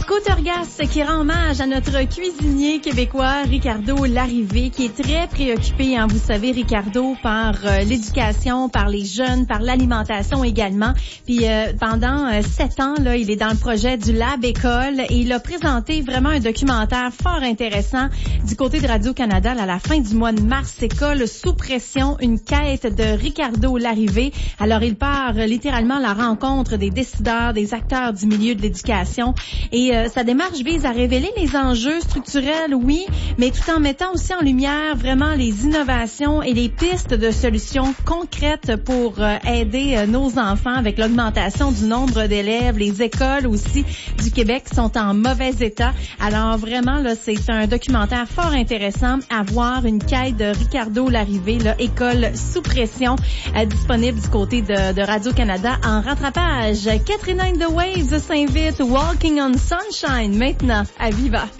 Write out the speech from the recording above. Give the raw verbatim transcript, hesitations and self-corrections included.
Côte-Orgas qui rend hommage à notre cuisinier québécois Ricardo Larrivée, qui est très préoccupé, hein, vous savez, Ricardo, par euh, l'éducation, par les jeunes, par l'alimentation également. Puis euh, pendant euh, sept ans, là, il est dans le projet du Lab École et il a présenté vraiment un documentaire fort intéressant du côté de Radio-Canada là, à la fin du mois de mars. École sous pression, une quête de Ricardo Larrivée. Alors il part euh, littéralement à la rencontre des décideurs, des acteurs du milieu de l'éducation. Et euh, sa démarche vise à révéler les enjeux structurels, oui, mais tout en mettant aussi en lumière vraiment les innovations et les pistes de solutions concrètes pour euh, aider euh, nos enfants avec l'augmentation du nombre d'élèves. Les écoles aussi du Québec sont en mauvais état. Alors vraiment, là, c'est un documentaire fort intéressant à voir, une quête de Ricardo Larrivée, là, École sous pression, euh, disponible du côté de, de Radio-Canada en rattrapage. Catherine and the Waves s'invite Walking on Sunshine maintenant à Viva.